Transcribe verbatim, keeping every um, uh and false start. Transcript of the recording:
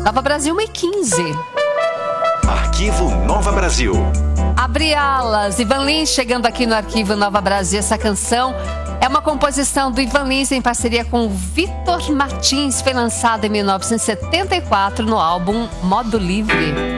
Nova Brasil, uma e quinze. Arquivo Nova Brasil. Abre alas. Ivan Lins chegando aqui no Arquivo Nova Brasil. Essa canção é uma composição do Ivan Lins em parceria com o Vitor Martins. Foi lançada em mil novecentos e setenta e quatro no álbum Modo Livre.